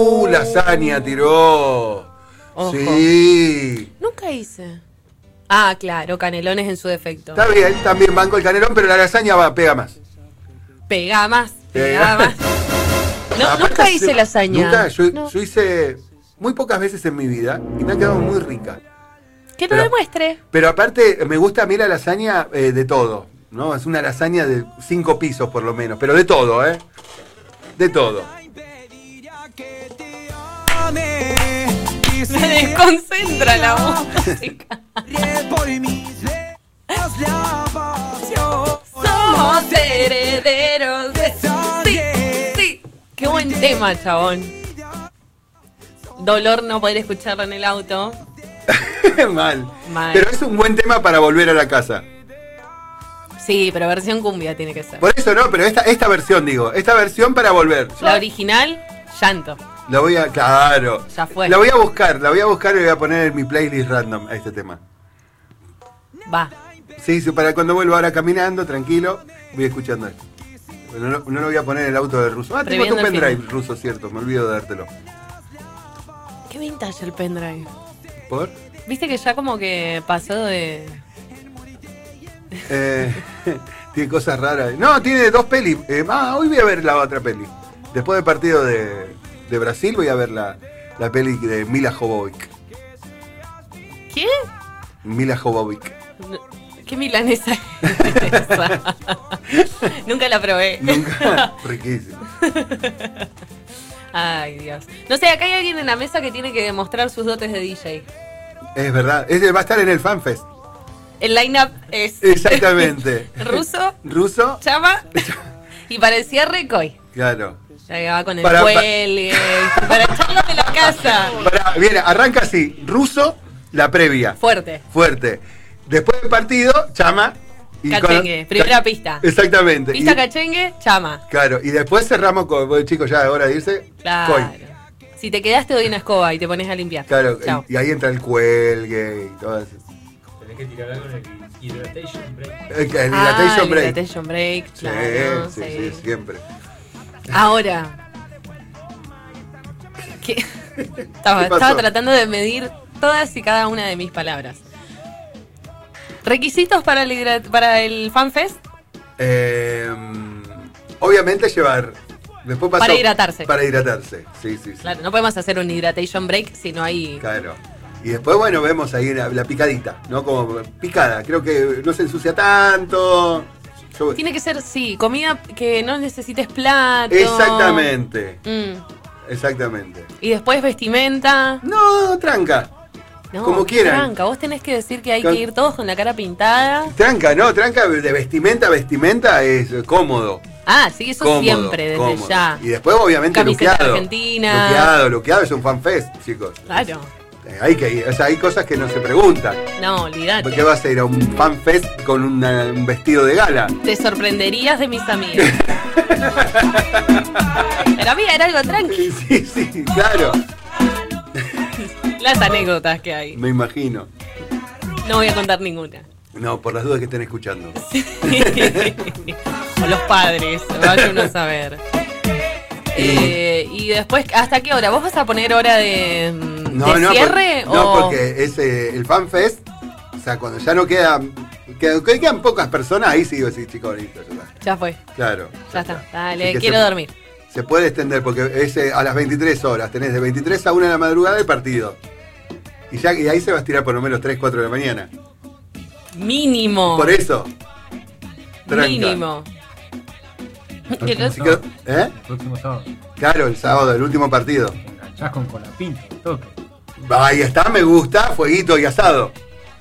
Lasaña tiró. Ojo. Sí. Nunca hice. Ah, claro, canelones en su defecto. Está bien, también banco el canelón, pero la lasaña pega más. Pega más. No, Aparte, nunca hice lasaña. Nunca, No. yo hice muy pocas veces en mi vida y me ha quedado muy rica. Que lo demuestre. Pero aparte, me gusta a mí la lasaña de todo, ¿no? Es una lasaña de 5 pisos por lo menos, pero de todo, ¿eh? De todo. Me desconcentra la música. Somos herederos de... Sí. Qué buen tema, chabón. Dolor no poder escucharlo en el auto. Mal. Pero es un buen tema para volver a la casa. Sí, pero versión cumbia tiene que ser. Por eso no, pero esta versión, digo. Esta versión para volver. La original, llanto. La voy a... Claro. Ya fue. La voy a buscar y le voy a poner en mi playlist random a este tema. Va. Sí, para cuando vuelva ahora caminando, tranquilo, voy escuchando esto. No lo voy a poner en el auto del ruso. Tengo tu pendrive ruso, cierto, me olvido de dártelo. Qué vintage el pendrive. ¿Por? Viste que ya como que pasó de... Tiene cosas raras. No, tiene 2 pelis. Hoy voy a ver la otra peli. Después del partido de Brasil voy a ver la peli de Mila Jovovich. ¿Qué? Mila Jovovich. ¿Qué milanesa es esa? Nunca la probé. Nunca. Riquísimo. Ay, Dios. No sé, acá hay alguien en la mesa que tiene que demostrar sus dotes de DJ. Es verdad. Ese va a estar en el FanFest. El line-up es... Exactamente. Ruso. Chama. Y para el cierre, Coy. Claro. Ya va con el cuelgue. Para echarlo de la casa. Viene, arranca así. Ruso, la previa. Fuerte. Después del partido, Chama. Cachengue, primera pista. Exactamente. Pista cachengue, Chama. Claro, y después cerramos con, bueno, chicos, ya es hora de irse. Claro. Coy. Si te quedaste, doy una escoba y te pones a limpiar. Claro, y ahí entra el cuelgue y todo eso. Tenés que tirar algo en el hidratation break. El hidratation break. El hidratation break, claro. Sí, siempre. Ahora. ¿Qué? Estaba tratando de medir todas y cada una de mis palabras. ¿Requisitos para el FanFest? Obviamente llevar... Después para hidratarse. Para hidratarse, sí. Claro, no podemos hacer un hydration break si no hay... Claro. Y después, bueno, vemos ahí la picadita, ¿no? Como picada. Creo que no se ensucia tanto. Tiene que ser, sí, comida que no necesites plato. Exactamente. Exactamente. Y después vestimenta. No, tranca. No, como quieran. Tranca, vos tenés que decir que hay que ir todos con la cara pintada. Tranca de vestimenta a vestimenta es cómodo. Ah, sí, eso cómodo, siempre, desde cómodo. Ya. Y después, obviamente, camiseta luqueado. Argentina. Luqueado es un fanfest, chicos. Claro. Hay que ir, o sea, hay cosas que no se preguntan. No, olvidate. ¿Por qué vas a ir a un fanfest con un vestido de gala? Te sorprenderías de mis amigos. Pero mira, era algo tranqui. Sí, claro. Las anécdotas que hay. Me imagino. No voy a contar ninguna. No, por las dudas que estén escuchando. Sí. O los padres, vaya uno a saber. Y después, ¿hasta qué hora? ¿Vos vas a poner hora de cierre? No, porque es el FanFest. O sea, cuando ya no quedan pocas personas, ahí sí, chicos, listo. Ya fue. Claro. Ya está. Dale, quiero dormir. Se puede extender porque es a las 23 horas. Tenés de 23 a 1 de la madrugada el partido. Y ahí se va a estirar por lo menos 3, 4 de la mañana. Mínimo. Por eso. Tranca. Mínimo. El próximo sábado. Claro, el sábado, el último partido. Enganchás con Colapinto, toque. Ahí está, me gusta, fueguito y asado.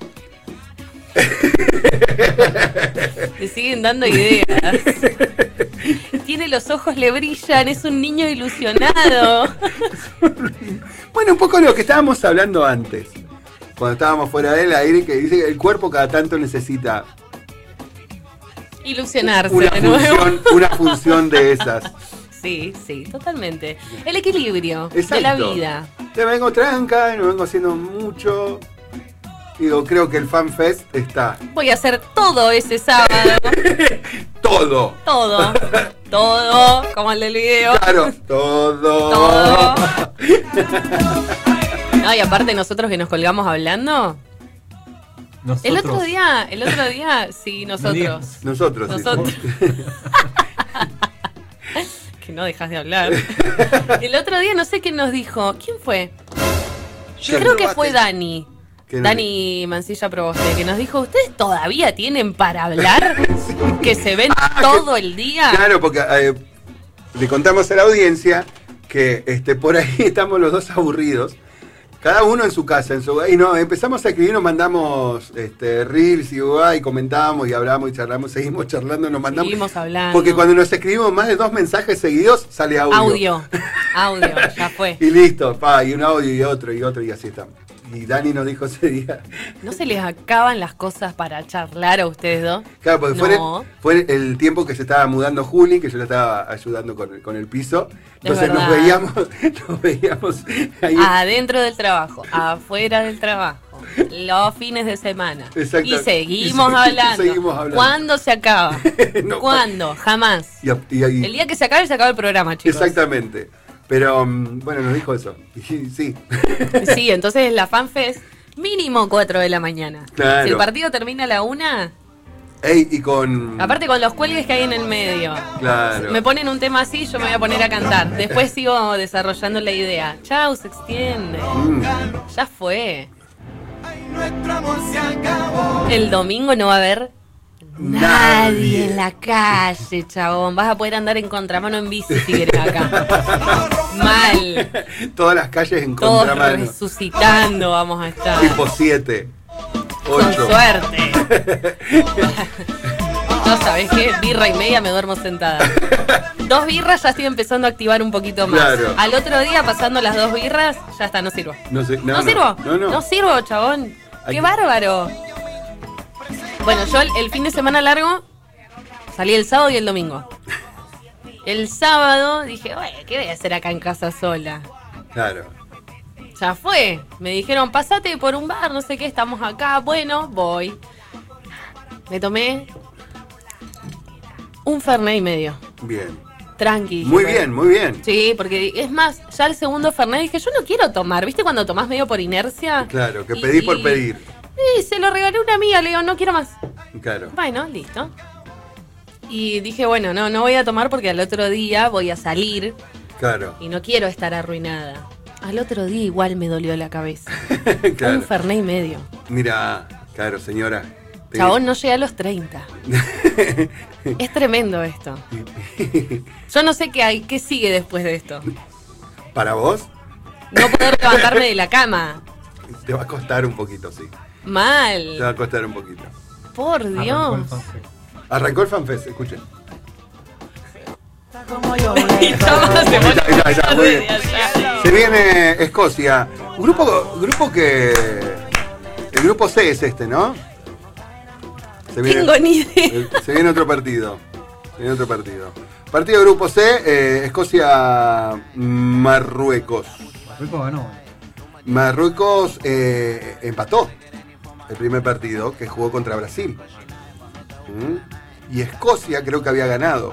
Te siguen dando ideas. Tiene los ojos, le brillan, es un niño ilusionado. Bueno, un poco lo que estábamos hablando antes. Cuando estábamos fuera del aire, que dice que el cuerpo cada tanto necesita ilusionarse una función de esas. Sí, totalmente. El equilibrio. Exacto. De la vida. Te vengo tranca, no vengo haciendo mucho. Digo, creo que el FanFest está. Voy a hacer todo ese sábado. Todo. Todo. Todo. Como el del video. Claro, todo. Todo. No, y aparte nosotros que nos colgamos hablando. Nosotros. El otro día, sí, nosotros. Nosotros. Nosotros. Que no dejas de hablar. El otro día no sé quién nos dijo. ¿Quién fue? Sí. Creo que fue Dani. ¿Quién? Dani Mancilla Proboste, que nos dijo, ¿ustedes todavía tienen para hablar? Sí. Que se ven Ah, todo el día. Claro, porque le contamos a la audiencia que por ahí estamos los dos aburridos. Cada uno en su casa, y no, empezamos a escribir, nos mandamos reels y comentamos y hablamos y charlamos, seguimos charlando, nos mandamos. Seguimos hablando. Porque cuando nos escribimos más de 2 mensajes seguidos, sale audio. Audio, ya fue. Y listo, y un audio y otro y así estamos. Y Dani nos dijo ese día. ¿No se les acaban las cosas para charlar a ustedes dos? Claro, porque No. fue el tiempo que se estaba mudando Juli, que yo le estaba ayudando con el piso. Entonces verdad. nos veíamos ahí. Adentro del trabajo, afuera del trabajo, los fines de semana. Exacto. Y seguimos hablando. Seguimos hablando. ¿Cuándo se acaba? No, ¿Cuándo? Jamás. Y El día que se acabe el programa, chicos. Exactamente. Pero bueno, nos dijo eso. Y sí. Sí, entonces la FanFest, mínimo 4 de la mañana. Claro. Si el partido termina a la 1, Ey, y con. aparte con los cuelgues que hay en el medio. Claro. Me ponen un tema así, yo me voy a poner a cantar. Después sigo desarrollando la idea. Chau, se extiende. Ya fue. El domingo no va a haber nadie en la calle, chabón. Vas a poder andar en contramano en bici si querés acá. Mal. Todas las calles en Todos contramano. resucitando vamos a estar. Tipo 7. Con 8. suerte. No, ¿sabés qué? Birra y media me duermo sentada. 2 birras ya estoy empezando a activar un poquito más. Claro. Al otro día, pasando las 2 birras, ya está, no sirvo. No sé, ¿No sirvo? No sirvo, chabón. Hay ¡Qué que- bárbaro! Bueno, yo el fin de semana largo salí el sábado y el domingo. El sábado dije, oye, ¿qué voy a hacer acá en casa sola? Claro. Ya fue. Me dijeron, pasate por un bar, no sé qué, estamos acá. Bueno, voy. Me tomé un Fernet y medio. Bien. Tranqui. Muy dije, bien, muy bien. Sí, porque es más, ya el segundo Fernet dije, yo no quiero tomar. ¿Viste cuando tomás medio por inercia? Claro, que pedí por pedir. Y se lo regalé a una amiga, le digo, no quiero más. Claro. Bueno, listo. Y dije, bueno, no voy a tomar porque al otro día voy a salir Claro. y no quiero estar arruinada. Al otro día igual me dolió la cabeza. Claro. Un Fernet y medio. Mira, claro, señora. Chabón, no llegué a los 30. Es tremendo esto. Yo no sé qué sigue después de esto. ¿Para vos? No poder levantarme de la cama. Te va a costar un poquito, sí. Te va Mal. a costar un poquito. Por Arrancó el Dios. FanFest. Arrancó el FanFest, escuchen. Y Tomás se pone Ahí está, muy bien. de allá. Se viene Escocia. Un grupo que. El grupo C es ¿no? Se Tengo ni idea. Se viene otro partido. Partido de grupo C, Escocia-Marruecos. Marruecos ganó. Marruecos empató el primer partido que jugó contra Brasil. Y Escocia creo que había ganado.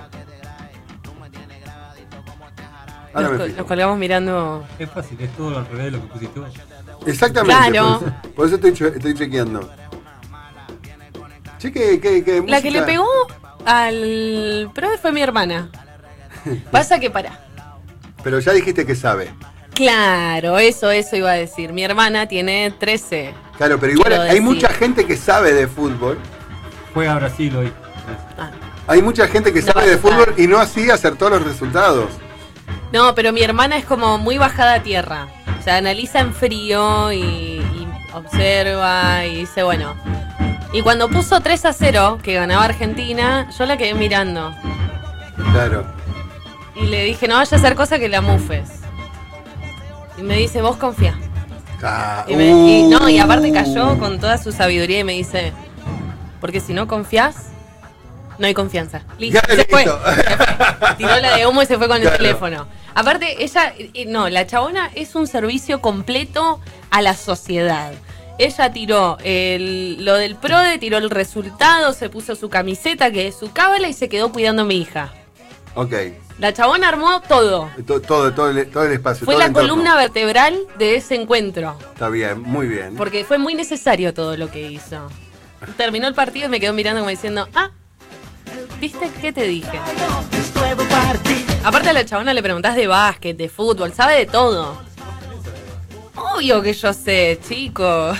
Ahora me fijo. Nos colgamos mirando. Es fácil, es todo al revés de lo que pusiste vos. Exactamente. Claro. Por eso estoy chequeando. Che, que La que le pegó al profe fue mi hermana. Pasa que para. Pero ya dijiste que sabe. Claro, eso iba a decir. Mi hermana tiene 13. Claro, pero igual Quiero hay decir. mucha gente que sabe de fútbol. Juega Brasil hoy. Ah. Hay mucha gente que No sabe va a de fútbol estar. y no así acertó los resultados. No, pero mi hermana es como muy bajada a tierra. O sea, analiza en frío y observa y dice, bueno. Y cuando puso 3-0, que ganaba Argentina, yo la quedé mirando. Claro. Y le dije, no vaya a hacer cosa que la mufes. Y me dice, vos confía. Ah, Y aparte cayó con toda su sabiduría y me dice, porque si no confías, no hay confianza. Listo, Ya, se fue. listo. Tiró la de humo y se fue con Claro. el teléfono. Aparte, ella, no, la chabona es un servicio completo a la sociedad. ella tiró lo del PRODE, tiró el resultado, se puso su camiseta, que es su cábala, y se quedó cuidando a mi hija. Ok. La chabona armó todo. Todo el espacio. Fue todo la el entorno. columna vertebral de ese encuentro. Está bien, muy bien. Porque fue muy necesario todo lo que hizo. Terminó el partido y me quedó mirando como diciendo, ¿viste qué te dije? Aparte a la chabona le preguntás de básquet, de fútbol, sabe de todo. Obvio que yo sé, chicos.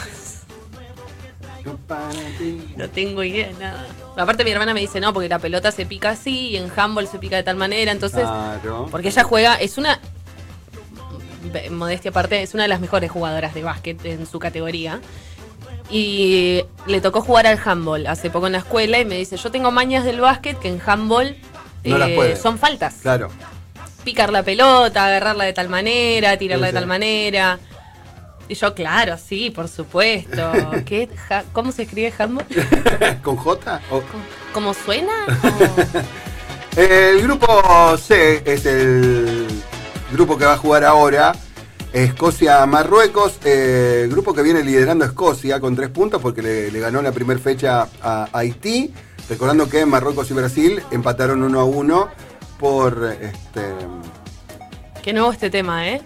No tengo idea de nada. Aparte mi hermana me dice, no, porque la pelota se pica así y en handball se pica de tal manera, entonces... Claro. Porque ella juega, es una... Modestia aparte, es una de las mejores jugadoras de básquet en su categoría. Y le tocó jugar al handball hace poco en la escuela y me dice, yo tengo mañas del básquet que en handball No las puede. son faltas. Claro. Picar la pelota, agarrarla de tal manera, tirarla Sí, de tal sí. manera. Y yo, claro, sí, por supuesto. ¿Qué? ¿Cómo se escribe handball? ¿Con J? O- ¿Cómo suena? El grupo C es el grupo que va a jugar ahora. Escocia-Marruecos, grupo que viene liderando Escocia con 3 puntos porque le ganó la primera fecha a Haití. Recordando que Marruecos y Brasil empataron 1-1 por Qué nuevo este tema, ¿eh?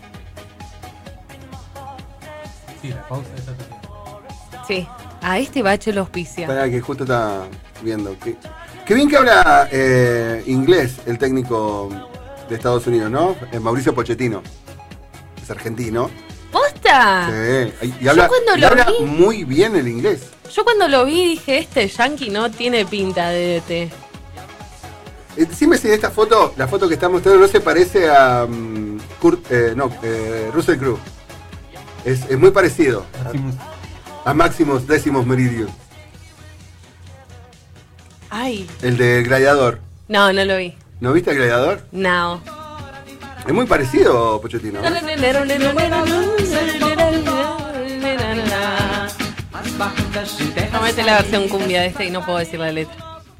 Sí, la pausa esa está. Sí. A este bache lo auspicia. Para que justo está viendo. Qué bien que habla inglés el técnico de Estados Unidos, ¿no? Mauricio Pochettino. Es argentino. ¡Posta! Sí. Y habla, cuando y lo habla vi- muy bien el inglés. Yo cuando lo vi dije, este yankee no tiene pinta de DT. Decime si esta foto, la foto que está mostrando, no se parece a Russell Crowe. Es muy parecido Maximus. a Maximus Decimus Meridius, Ay, el de Gladiador. no lo vi. ¿No viste el Gladiador? No. Es muy parecido, Pochettino. No mete la versión cumbia de este y no puedo decir la letra.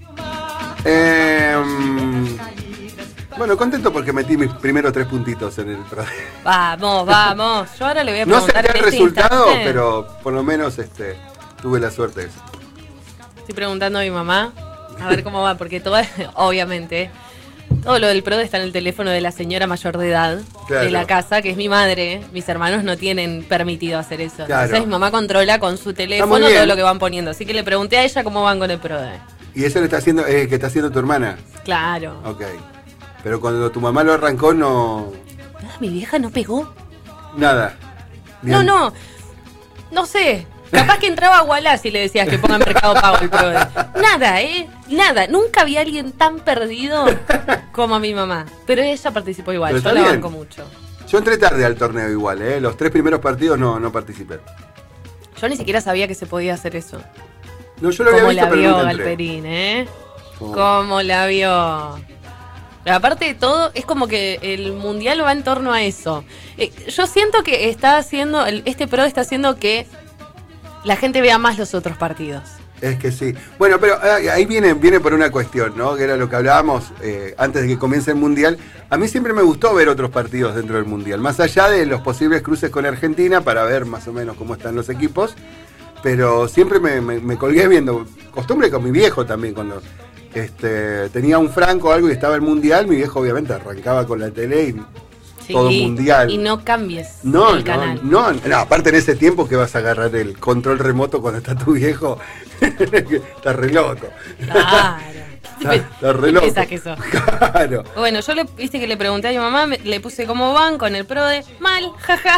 Bueno, contento porque metí mis primeros 3 puntitos en el PRODE. Vamos. Yo ahora le voy a No sé preguntar el en este resultado, instante. pero por lo menos tuve la suerte de eso. Estoy preguntando a mi mamá a ver cómo va, porque obviamente, todo lo del PRODE está en el teléfono de la señora mayor de edad Claro. de la casa, que es mi madre. Mis hermanos no tienen permitido hacer eso. Claro. Entonces mi mamá controla con su muy teléfono bien. todo lo que van poniendo. Así que le pregunté a ella cómo van con el PRODE. Y eso lo está haciendo, que está haciendo tu hermana. Claro. Ok. Pero cuando tu mamá lo arrancó, no. Mi vieja no pegó. Nada. Bien. No sé. Capaz que entraba a Wallace y le decías que ponga en Mercado Pago el PRODE. Nada, nada. Nunca había alguien tan perdido como mi mamá. Pero ella participó igual. Pero Yo está la bien. banco mucho. Yo entré tarde al torneo igual, Los 3 primeros partidos no participé. Yo ni siquiera sabía que se podía hacer eso. No, yo lo había Cómo visto, la pero vio nunca entré. Galperín, ¿eh? Oh. Cómo la vio. Pero aparte de todo, es como que el mundial va en torno a eso. Yo siento que está haciendo, este PRODE está haciendo que la gente vea más los otros partidos. Es que sí. Bueno, pero ahí viene por una cuestión, ¿no? Que era lo que hablábamos antes de que comience el Mundial. A mí siempre me gustó ver otros partidos dentro del Mundial, más allá de los posibles cruces con Argentina para ver más o menos cómo están los equipos. Pero siempre me colgué viendo, costumbre con mi viejo también, cuando tenía un franco o algo y estaba el Mundial, mi viejo obviamente arrancaba con la tele y todo Mundial. Y no cambies No, el canal. no, aparte en ese tiempo que vas a agarrar el control remoto cuando está tu viejo, está re loco. Claro. Está re loco. Esa que sos. Claro. Bueno, yo viste que le pregunté a mi mamá, le puse cómo van con el PRODE. Mal, jaja.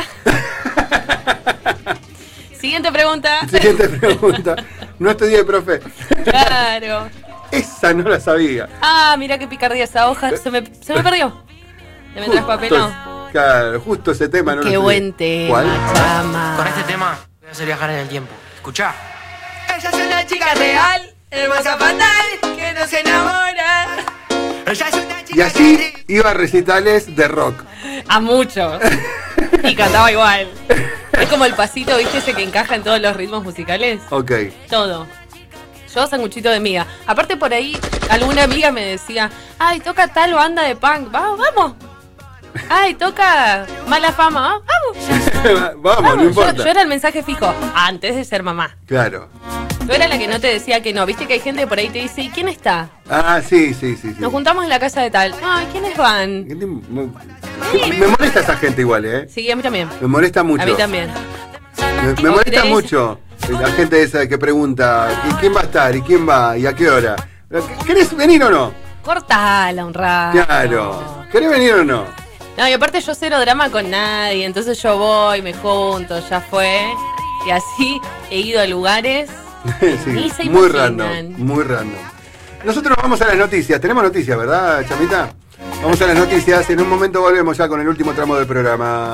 Siguiente pregunta. Siguiente pregunta. No estudié, profe. Claro. Esa no la sabía. Mira qué picardía esa hoja. Se me perdió. ¿Le me traes papel? No. Claro, justo ese tema no Qué lo buen estudié. tema, ¿Cuál? chama. Con este tema voy a hacer viajar en el tiempo. Escuchá. Ella es una chica real, hermosa fatal, que no se enamora. Ella es una Y así iba a recitales de rock. A muchos. Y cantaba igual. Es como el pasito, ¿viste? Ese que encaja en todos los ritmos musicales. Ok. Todo. Yo sanguchito de miga. Aparte por ahí, alguna amiga me decía, ay, toca tal banda de punk. Vamos. Ay, toca Mala Fama. Vamos. Vamos, no importa. Yo era el mensaje fijo antes de ser mamá. Claro. Yo era la que no te decía que no. Viste que hay gente que por ahí te dice, ¿y quién está? Ah, sí. Nos juntamos en la casa de tal. Ay, ¿quiénes van? Me molesta esa gente igual, ¿eh? Sí, a mí también. Me molesta mucho. A mí también. Me molesta ¿Crees? mucho la gente esa que pregunta ¿y quién va a estar? ¿Y quién va? ¿Y a qué hora? ¿Querés venir o no? Cortala un rato. Claro. ¿Querés venir o no? No, y aparte yo cero drama con nadie, entonces yo voy, me junto, ya fue. Y así he ido a lugares ni se muy imaginan. random, muy random. Nosotros vamos a las noticias. Tenemos noticias, ¿verdad, Chamita? Vamos a las noticias. En un momento volvemos ya con el último tramo del programa.